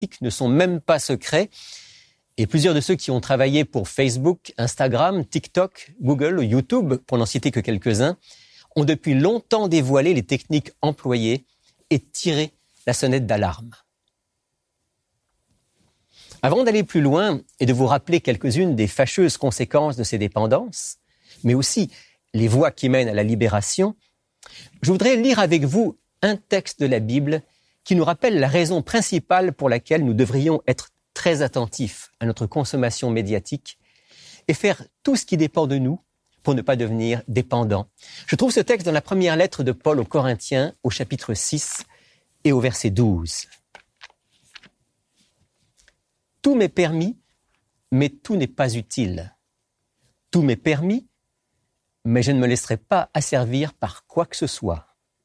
ne sont même pas secrets. Et plusieurs de ceux qui ont travaillé pour Facebook, Instagram, TikTok, Google ou YouTube, pour n'en citer que quelques-uns, ont depuis longtemps dévoilé les techniques employées et tiré la sonnette d'alarme. Avant d'aller plus loin et de vous rappeler quelques-unes des fâcheuses conséquences de ces dépendances, mais aussi les voies qui mènent à la libération, je voudrais lire avec vous un texte de la Bible qui nous rappelle la raison principale pour laquelle nous devrions être très attentifs à notre consommation médiatique et faire tout ce qui dépend de nous pour ne pas devenir dépendants. Je trouve ce texte dans la première lettre de Paul aux Corinthiens, au chapitre 6 et au verset 12. « Tout m'est permis, mais tout n'est pas utile. Tout m'est permis, mais je ne me laisserai pas asservir par quoi que ce soit. »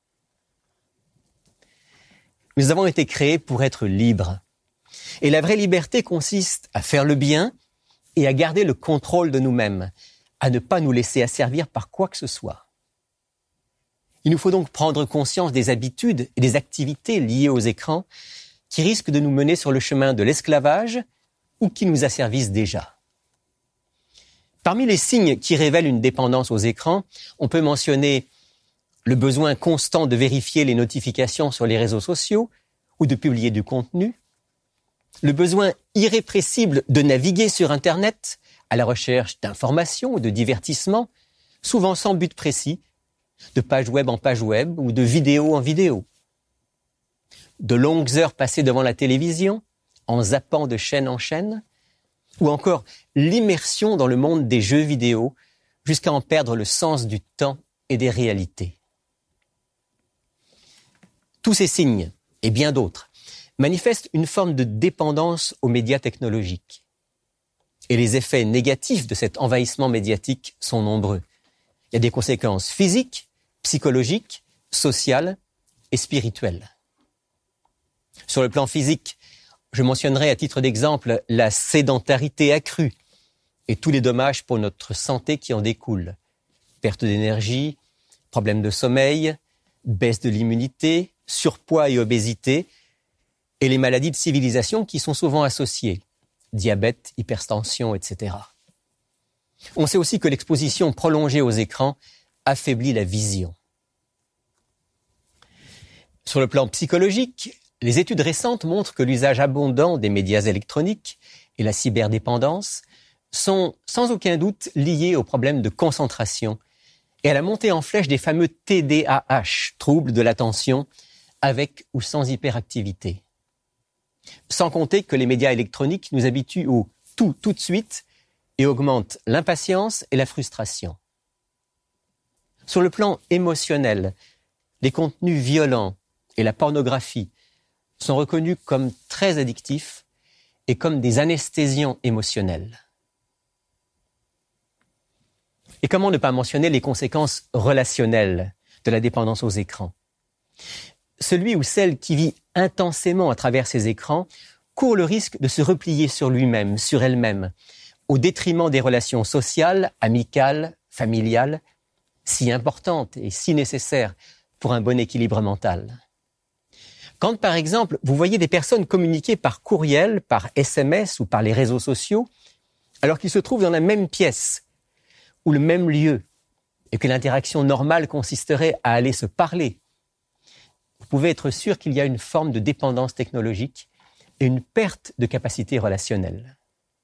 Nous avons été créés pour être libres. Et la vraie liberté consiste à faire le bien et à garder le contrôle de nous-mêmes, à ne pas nous laisser asservir par quoi que ce soit. Il nous faut donc prendre conscience des habitudes et des activités liées aux écrans qui risquent de nous mener sur le chemin de l'esclavage ou qui nous asservissent déjà. Parmi les signes qui révèlent une dépendance aux écrans, on peut mentionner le besoin constant de vérifier les notifications sur les réseaux sociaux ou de publier du contenu, le besoin irrépressible de naviguer sur Internet à la recherche d'informations ou de divertissements, souvent sans but précis, de page web en page web ou de vidéo en vidéo. De longues heures passées devant la télévision, en zappant de chaîne en chaîne, ou encore l'immersion dans le monde des jeux vidéo jusqu'à en perdre le sens du temps et des réalités. Tous ces signes, et bien d'autres, manifestent une forme de dépendance aux médias technologiques. Et les effets négatifs de cet envahissement médiatique sont nombreux. Il y a des conséquences physiques, psychologiques, sociales et spirituelles. Sur le plan physique, je mentionnerai à titre d'exemple la sédentarité accrue et tous les dommages pour notre santé qui en découlent. Perte d'énergie, problèmes de sommeil, baisse de l'immunité, surpoids et obésité, et les maladies de civilisation qui sont souvent associées, diabète, hypertension, etc. On sait aussi que l'exposition prolongée aux écrans affaiblit la vision. Sur le plan psychologique, les études récentes montrent que l'usage abondant des médias électroniques et la cyberdépendance sont sans aucun doute liés aux problèmes de concentration et à la montée en flèche des fameux TDAH, troubles de l'attention, avec ou sans hyperactivité. Sans compter que les médias électroniques nous habituent au tout de suite et augmentent l'impatience et la frustration. Sur le plan émotionnel, les contenus violents et la pornographie sont reconnus comme très addictifs et comme des anesthésiants émotionnels. Et comment ne pas mentionner les conséquences relationnelles de la dépendance aux écrans ? Celui ou celle qui vit intensément à travers ces écrans court le risque de se replier sur lui-même, sur elle-même, au détriment des relations sociales, amicales, familiales, si importantes et si nécessaires pour un bon équilibre mental. Quand, par exemple, vous voyez des personnes communiquer par courriel, par SMS ou par les réseaux sociaux, alors qu'ils se trouvent dans la même pièce ou le même lieu, et que l'interaction normale consisterait à aller se parler, vous pouvez être sûr qu'il y a une forme de dépendance technologique et une perte de capacité relationnelle.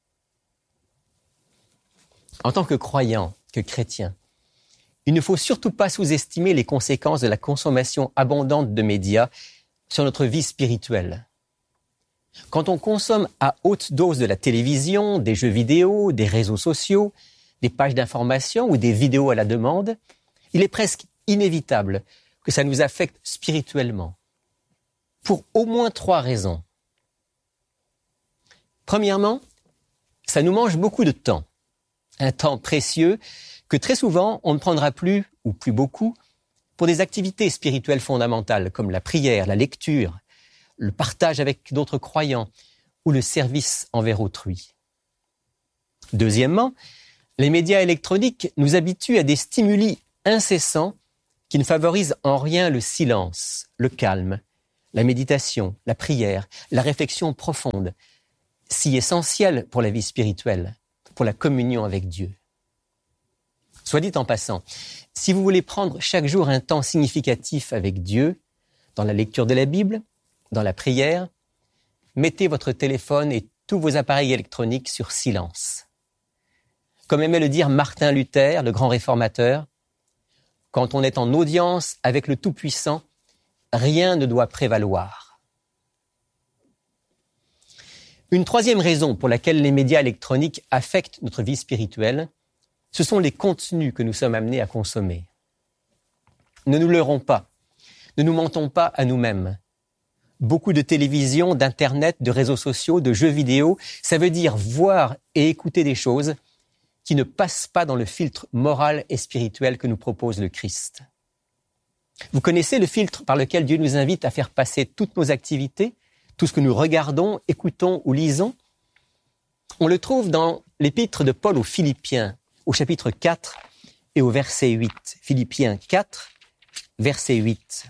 En tant que croyant, que chrétien, il ne faut surtout pas sous-estimer les conséquences de la consommation abondante de médias sur notre vie spirituelle. Quand on consomme à haute dose de la télévision, des jeux vidéo, des réseaux sociaux, des pages d'information ou des vidéos à la demande, il est presque inévitable que ça nous affecte spirituellement. Pour au moins 3 raisons. Premièrement, ça nous mange beaucoup de temps. Un temps précieux que très souvent on ne prendra plus, ou plus beaucoup, pour des activités spirituelles fondamentales comme la prière, la lecture, le partage avec d'autres croyants ou le service envers autrui. Deuxièmement, les médias électroniques nous habituent à des stimuli incessants qui ne favorisent en rien le silence, le calme, la méditation, la prière, la réflexion profonde, si essentielle pour la vie spirituelle, pour la communion avec Dieu. Soit dit en passant, si vous voulez prendre chaque jour un temps significatif avec Dieu, dans la lecture de la Bible, dans la prière, mettez votre téléphone et tous vos appareils électroniques sur silence. Comme aimait le dire Martin Luther, le grand réformateur, quand on est en audience avec le Tout-Puissant, rien ne doit prévaloir. Une troisième raison pour laquelle les médias électroniques affectent notre vie spirituelle, ce sont les contenus que nous sommes amenés à consommer. Ne nous leurrons pas, ne nous mentons pas à nous-mêmes. Beaucoup de télévision, d'internet, de réseaux sociaux, de jeux vidéo, ça veut dire voir et écouter des choses qui ne passent pas dans le filtre moral et spirituel que nous propose le Christ. Vous connaissez le filtre par lequel Dieu nous invite à faire passer toutes nos activités, tout ce que nous regardons, écoutons ou lisons? On le trouve dans l'épître de Paul aux Philippiens, au chapitre 4 et au verset 8. Philippiens 4, verset 8.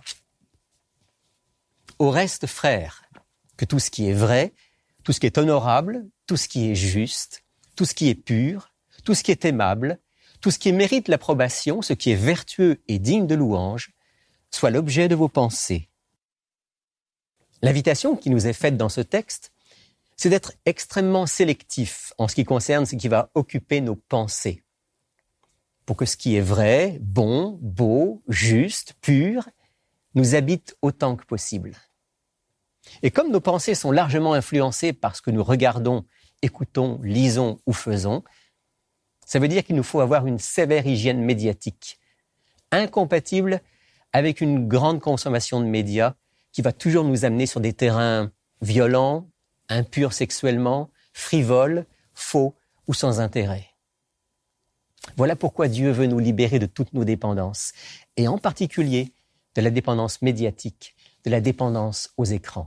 Au reste, frères, que tout ce qui est vrai, tout ce qui est honorable, tout ce qui est juste, tout ce qui est pur, tout ce qui est aimable, tout ce qui mérite l'approbation, ce qui est vertueux et digne de louange, soit l'objet de vos pensées. L'invitation qui nous est faite dans ce texte, c'est d'être extrêmement sélectif en ce qui concerne ce qui va occuper nos pensées. Pour que ce qui est vrai, bon, beau, juste, pur, nous habite autant que possible. Et comme nos pensées sont largement influencées par ce que nous regardons, écoutons, lisons ou faisons, ça veut dire qu'il nous faut avoir une sévère hygiène médiatique, incompatible avec une grande consommation de médias qui va toujours nous amener sur des terrains violents, impurs sexuellement, frivoles, faux ou sans intérêt. Voilà pourquoi Dieu veut nous libérer de toutes nos dépendances, et en particulier de la dépendance médiatique, de la dépendance aux écrans.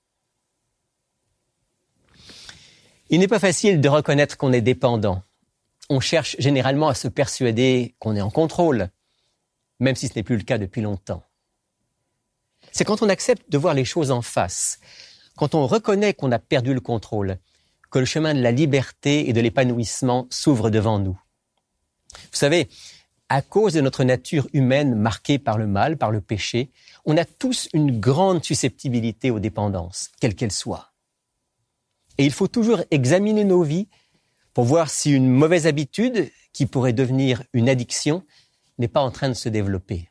Il n'est pas facile de reconnaître qu'on est dépendant. On cherche généralement à se persuader qu'on est en contrôle, même si ce n'est plus le cas depuis longtemps. C'est quand on accepte de voir les choses en face, quand on reconnaît qu'on a perdu le contrôle, que le chemin de la liberté et de l'épanouissement s'ouvre devant nous. Vous savez, à cause de notre nature humaine marquée par le mal, par le péché, on a tous une grande susceptibilité aux dépendances, quelles qu'elles soient. Et il faut toujours examiner nos vies pour voir si une mauvaise habitude, qui pourrait devenir une addiction, n'est pas en train de se développer.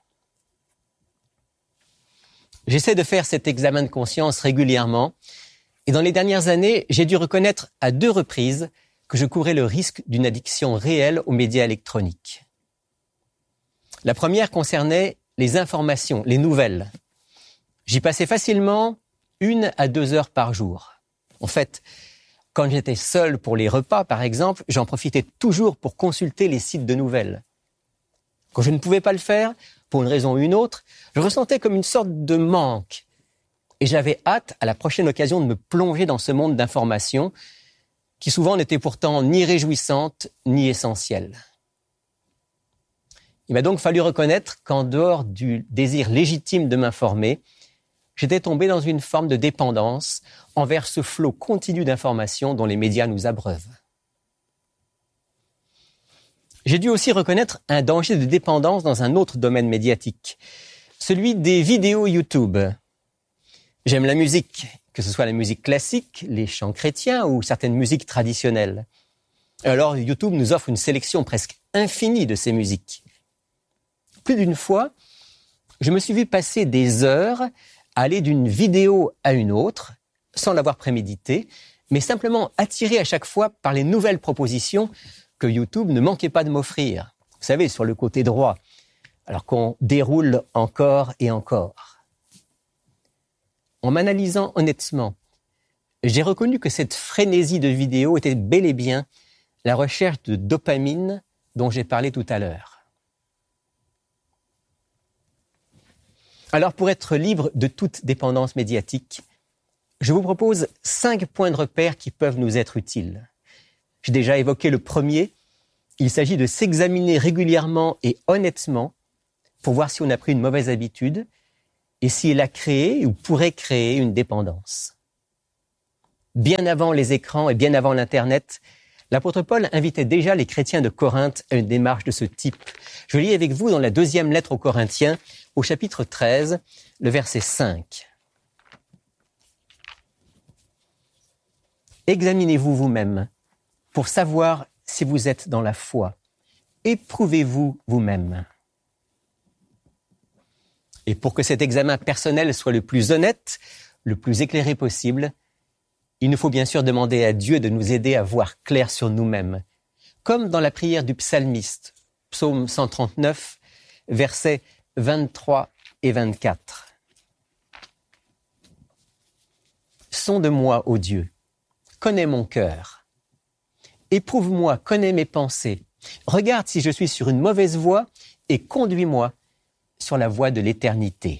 J'essaie de faire cet examen de conscience régulièrement, et dans les dernières années, j'ai dû reconnaître à 2 reprises que je courais le risque d'une addiction réelle aux médias électroniques. La première concernait les informations, les nouvelles. J'y passais facilement 1 à 2 heures par jour. En fait, quand j'étais seul pour les repas, par exemple, j'en profitais toujours pour consulter les sites de nouvelles. Quand je ne pouvais pas le faire, pour une raison ou une autre, je ressentais comme une sorte de manque. Et j'avais hâte à la prochaine occasion de me plonger dans ce monde d'informations qui souvent n'était pourtant ni réjouissante ni essentielle. Il m'a donc fallu reconnaître qu'en dehors du désir légitime de m'informer, j'étais tombé dans une forme de dépendance envers ce flot continu d'informations dont les médias nous abreuvent. J'ai dû aussi reconnaître un danger de dépendance dans un autre domaine médiatique, celui des vidéos YouTube. J'aime la musique, que ce soit la musique classique, les chants chrétiens ou certaines musiques traditionnelles. Alors YouTube nous offre une sélection presque infinie de ces musiques. Plus d'une fois, je me suis vu passer des heures à aller d'une vidéo à une autre, sans l'avoir prémédité, mais simplement attiré à chaque fois par les nouvelles propositions que YouTube ne manquait pas de m'offrir. Vous savez, sur le côté droit, alors qu'on déroule encore et encore. En m'analysant honnêtement, j'ai reconnu que cette frénésie de vidéos était bel et bien la recherche de dopamine dont j'ai parlé tout à l'heure. Alors, pour être libre de toute dépendance médiatique, je vous propose 5 points de repère qui peuvent nous être utiles. J'ai déjà évoqué le premier. Il s'agit de s'examiner régulièrement et honnêtement pour voir si on a pris une mauvaise habitude et si elle a créé ou pourrait créer une dépendance. Bien avant les écrans et bien avant l'Internet, l'apôtre Paul invitait déjà les chrétiens de Corinthe à une démarche de ce type. Je lis avec vous dans la deuxième lettre aux Corinthiens, au chapitre 13, le verset 5. Examinez-vous vous-même pour savoir si vous êtes dans la foi. Éprouvez-vous vous-même. Et pour que cet examen personnel soit le plus honnête, le plus éclairé possible, il nous faut bien sûr demander à Dieu de nous aider à voir clair sur nous-mêmes. Comme dans la prière du psalmiste, psaume 139, versets 23 et 24. Sonde-moi, ô Dieu, connais mon cœur. Éprouve-moi, connais mes pensées. Regarde si je suis sur une mauvaise voie et conduis-moi sur la voie de l'éternité.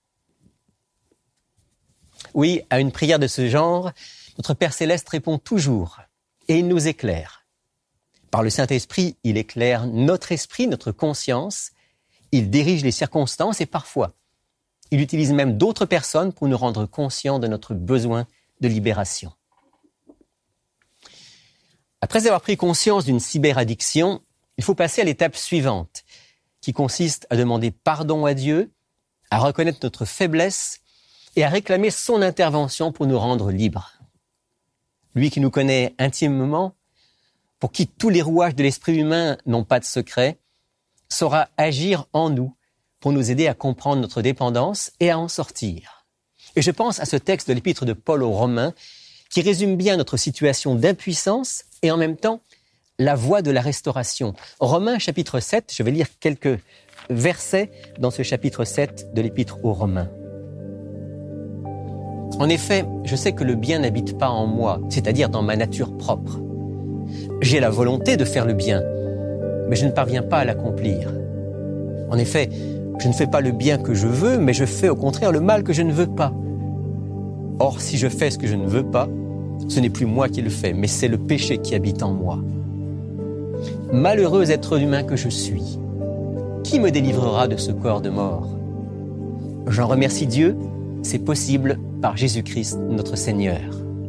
Oui, à une prière de ce genre, notre Père Céleste répond toujours et il nous éclaire. Par le Saint-Esprit, il éclaire notre esprit, notre conscience, il dirige les circonstances et parfois, il utilise même d'autres personnes pour nous rendre conscients de notre besoin de libération. Après avoir pris conscience d'une cyberaddiction, il faut passer à l'étape suivante, qui consiste à demander pardon à Dieu, à reconnaître notre faiblesse et à réclamer son intervention pour nous rendre libres. Lui qui nous connaît intimement, pour qui tous les rouages de l'esprit humain n'ont pas de secret, saura agir en nous pour nous aider à comprendre notre dépendance et à en sortir. Et je pense à ce texte de l'épître de Paul aux Romains qui résume bien notre situation d'impuissance et en même temps la voie de la restauration. Romains chapitre 7, je vais lire quelques versets dans ce chapitre 7 de l'épître aux Romains. En effet, je sais que le bien n'habite pas en moi, c'est-à-dire dans ma nature propre. J'ai la volonté de faire le bien, mais je ne parviens pas à l'accomplir. En effet, je ne fais pas le bien que je veux, mais je fais au contraire le mal que je ne veux pas. Or, si je fais ce que je ne veux pas, ce n'est plus moi qui le fais, mais c'est le péché qui habite en moi. Malheureux être humain que je suis, qui me délivrera de ce corps de mort? J'en remercie Dieu, c'est possible par Jésus-Christ notre Seigneur.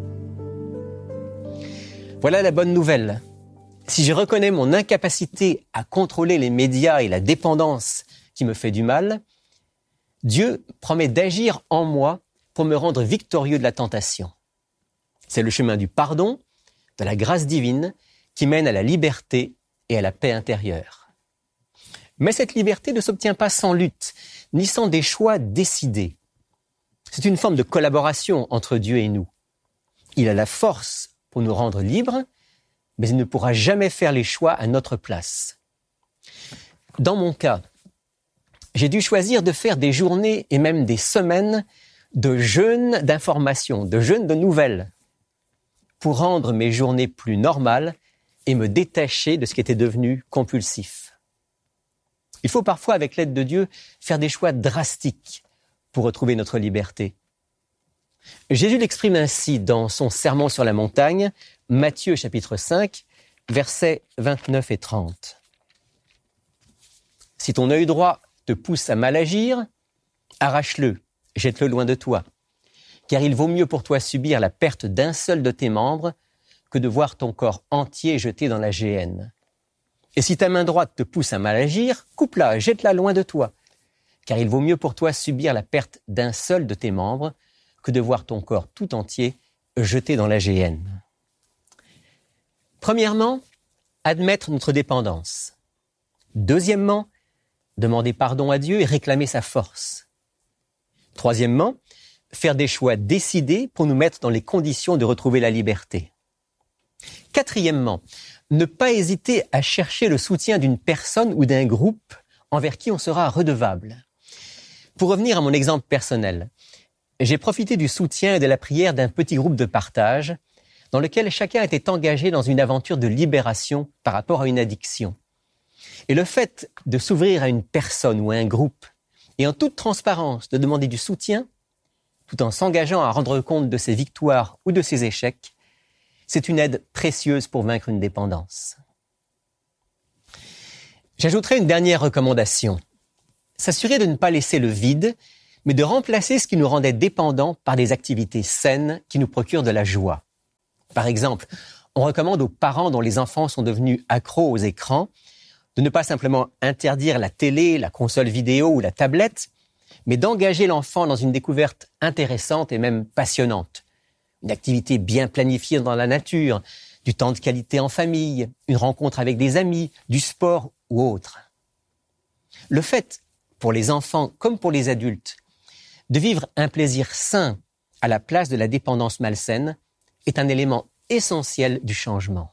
Voilà la bonne nouvelle. Si je reconnais mon incapacité à contrôler les médias et la dépendance qui me fait du mal, Dieu promet d'agir en moi pour me rendre victorieux de la tentation. C'est le chemin du pardon, de la grâce divine, qui mène à la liberté et à la paix intérieure. Mais cette liberté ne s'obtient pas sans lutte, ni sans des choix décidés. C'est une forme de collaboration entre Dieu et nous. Il a la force pour nous rendre libres, mais il ne pourra jamais faire les choix à notre place. Dans mon cas, j'ai dû choisir de faire des journées et même des semaines de jeûne d'informations, de jeûne de nouvelles, pour rendre mes journées plus normales et me détacher de ce qui était devenu compulsif. Il faut parfois, avec l'aide de Dieu, faire des choix drastiques pour retrouver notre liberté. Jésus l'exprime ainsi dans son sermon sur la montagne, Matthieu chapitre 5, versets 29 et 30. Si ton œil droit te pousse à mal agir, arrache-le, jette-le loin de toi. Car il vaut mieux pour toi subir la perte d'un seul de tes membres que de voir ton corps entier jeté dans la géhenne. Et si ta main droite te pousse à mal agir, coupe-la, jette-la loin de toi. Car il vaut mieux pour toi subir la perte d'un seul de tes membres que de voir ton corps tout entier jeté dans la géhenne. Premièrement, admettre notre dépendance. Deuxièmement, demander pardon à Dieu et réclamer sa force. Troisièmement, faire des choix décidés pour nous mettre dans les conditions de retrouver la liberté. Quatrièmement, ne pas hésiter à chercher le soutien d'une personne ou d'un groupe envers qui on sera redevable. Pour revenir à mon exemple personnel, j'ai profité du soutien et de la prière d'un petit groupe de partage dans lequel chacun était engagé dans une aventure de libération par rapport à une addiction. Et le fait de s'ouvrir à une personne ou à un groupe et en toute transparence de demander du soutien, tout en s'engageant à rendre compte de ses victoires ou de ses échecs, c'est une aide précieuse pour vaincre une dépendance. J'ajouterai une dernière recommandation. S'assurer de ne pas laisser le vide mais de remplacer ce qui nous rendait dépendants par des activités saines qui nous procurent de la joie. Par exemple, on recommande aux parents dont les enfants sont devenus accros aux écrans de ne pas simplement interdire la télé, la console vidéo ou la tablette, mais d'engager l'enfant dans une découverte intéressante et même passionnante. Une activité bien planifiée dans la nature, du temps de qualité en famille, une rencontre avec des amis, du sport ou autre. Le fait, pour les enfants comme pour les adultes, de vivre un plaisir sain à la place de la dépendance malsaine est un élément essentiel du changement.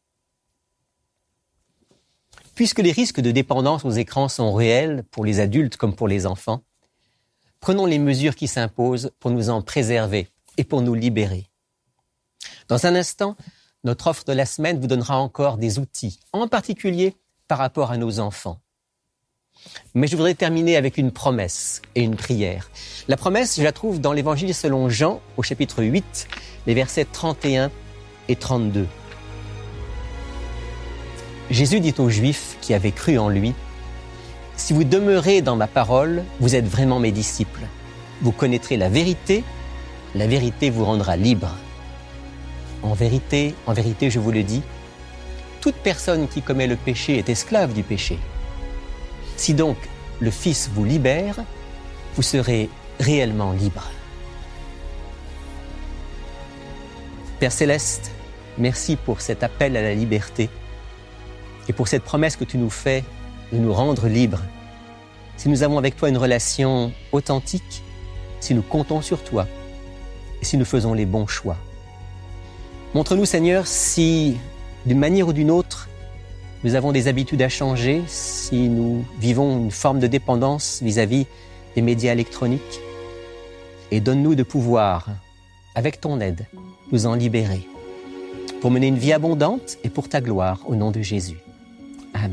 Puisque les risques de dépendance aux écrans sont réels pour les adultes comme pour les enfants, prenons les mesures qui s'imposent pour nous en préserver et pour nous libérer. Dans un instant, notre offre de la semaine vous donnera encore des outils, en particulier par rapport à nos enfants. Mais je voudrais terminer avec une promesse et une prière. La promesse, je la trouve dans l'Évangile selon Jean, au chapitre 8, les versets 31 et 32. Jésus dit aux Juifs qui avaient cru en lui, « Si vous demeurez dans ma parole, vous êtes vraiment mes disciples. Vous connaîtrez la vérité vous rendra libre. En vérité, je vous le dis, toute personne qui commet le péché est esclave du péché. Si donc le Fils vous libère, vous serez réellement libre. » Père Céleste, merci pour cet appel à la liberté et pour cette promesse que tu nous fais de nous rendre libres. Si nous avons avec toi une relation authentique, si nous comptons sur toi et si nous faisons les bons choix. Montre-nous, Seigneur, si d'une manière ou d'une autre, nous avons des habitudes à changer, si nous vivons une forme de dépendance vis-à-vis des médias électroniques. Et donne-nous de pouvoir, avec ton aide, nous en libérer, pour mener une vie abondante et pour ta gloire, au nom de Jésus.